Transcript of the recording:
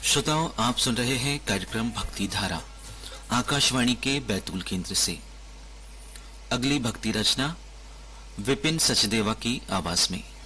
श्रोताओं, आप सुन रहे हैं कार्यक्रम भक्ति धारा आकाशवाणी के बैतूल केंद्र से। अगली भक्ति रचना विपिन सचदेवा की आवाज में।